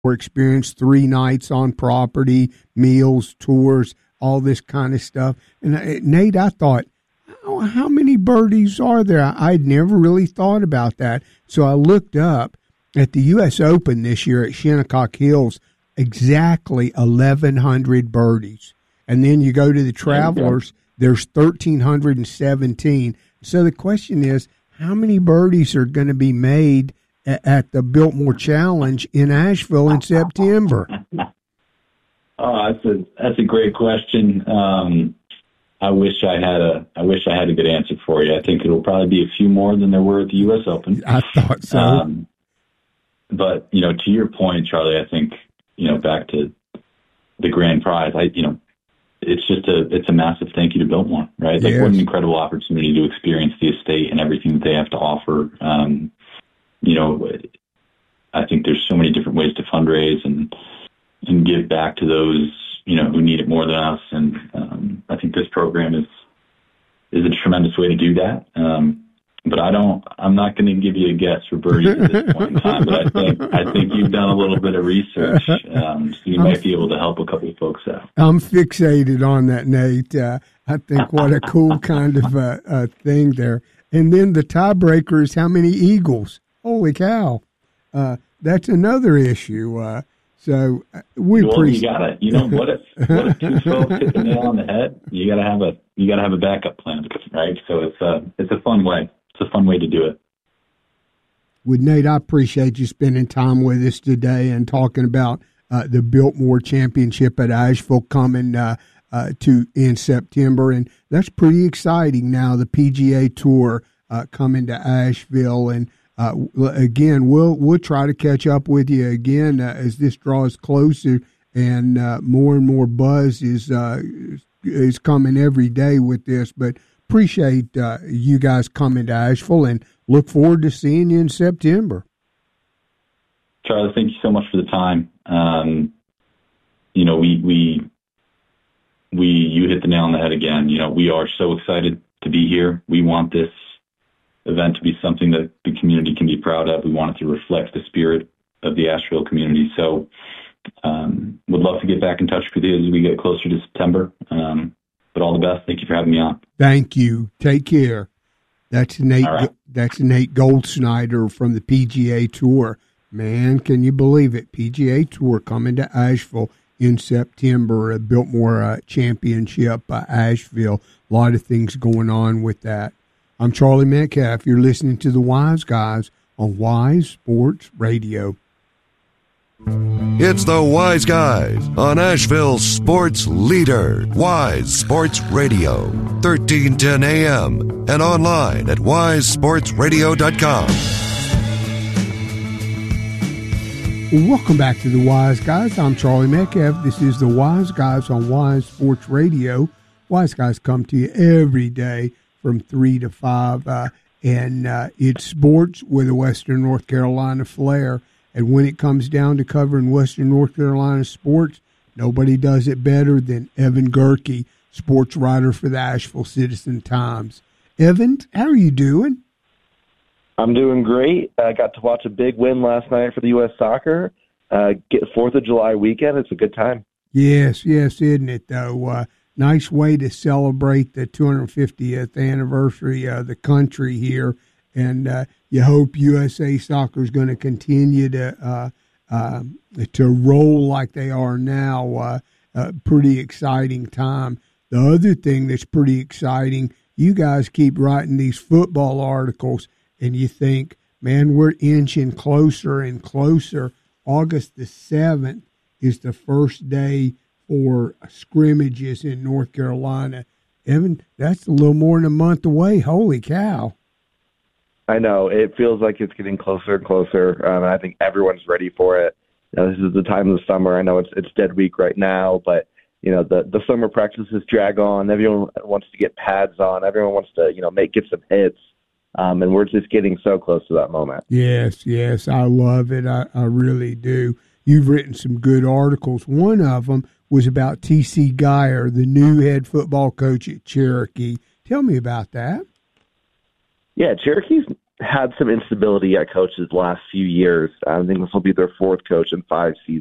more experience, 3 nights on property, meals, tours, all this kind of stuff. And Nate, I thought, how many birdies are there? I'd never really thought about that. So I looked up at the U.S. Open this year at Shinnecock Hills, exactly 1,100 birdies. And then you go to the Travelers, there's 1,317. So the question is, how many birdies are going to be made at the Biltmore Challenge in Asheville in September? Oh, that's a great question. I wish I had a good answer for you. I think it'll probably be a few more than there were at the U.S. Open. I thought so. But to your point, Charlie, I think back to the grand prize. It's a massive thank you to Biltmore, right? Like, yes. What an incredible opportunity to experience the estate and everything that they have to offer. I think there's so many different ways to fundraise and give back to those who need it more than us. And I think this program is a tremendous way to do that. But I'm not going to give you a guess for birdies at this point in time. But I think you've done a little bit of research, so you might be able to help a couple of folks out. I'm fixated on that, Nate. I think what a cool kind of thing there. And then the tiebreaker is how many eagles. Holy cow! That's another issue. So we you gotta, what if 2 folks hit the nail on the head? You gotta have a backup plan, right? So it's a fun way. It's a fun way to do it. Well, Nate, I appreciate you spending time with us today and talking about the Biltmore Championship at Asheville coming in September, and that's pretty exciting. Now the PGA Tour coming to Asheville, and again, we'll try to catch up with you again as this draws closer, and more buzz is coming every day with this. But appreciate you guys coming to Asheville, and look forward to seeing you in September. Charlie, thank you so much for the time. You hit the nail on the head again. We are so excited to be here. We want this event to be something that the community can be proud of. We want it to reflect the spirit of the Asheville community. So would love to get back in touch with you as we get closer to September. But all the best. Thank you for having me on. Thank you. Take care. That's Nate. All right. That's Nate Goldsnyder from the PGA Tour. Man, can you believe it? PGA Tour coming to Asheville in September. Biltmore Championship, Asheville. A lot of things going on with that. I'm Charlie Metcalf. You're listening to the Wise Guys on Wise Sports Radio. It's the Wise Guys on Asheville's sports leader, Wise Sports Radio, 1310 AM, and online at wisesportsradio.com. Welcome back to the Wise Guys. I'm Charlie Metcalf. This is the Wise Guys on Wise Sports Radio. Wise Guys come to you every day from 3 to 5, and it's sports with a Western North Carolina flair. And when it comes down to covering Western North Carolina sports, nobody does it better than Evan Gerke, sports writer for the Asheville Citizen-Times. Evan, how are you doing? I'm doing great. I got to watch a big win last night for the U.S. Soccer. Get 4th of July weekend. It's a good time. Yes, isn't it, though? Nice way to celebrate the 250th anniversary of the country here. And you hope USA Soccer is going to continue to roll like they are now. Pretty exciting time. The other thing that's pretty exciting, you guys keep writing these football articles, and you think, man, we're inching closer and closer. August the 7th is the first day for scrimmages in North Carolina. Evan, that's a little more than a month away. Holy cow. I know. It feels like it's getting closer and closer, and I think everyone's ready for it. This is the time of the summer. I know it's dead week right now, but the summer practices drag on. Everyone wants to get pads on. Everyone wants to get some hits, and we're just getting so close to that moment. Yes, I love it. I really do. You've written some good articles. One of them was about T.C. Geyer, the new head football coach at Cherokee. Tell me about that. Yeah, Cherokee's had some instability at coaches the last few years. I think this will be their fourth coach in 5 seasons.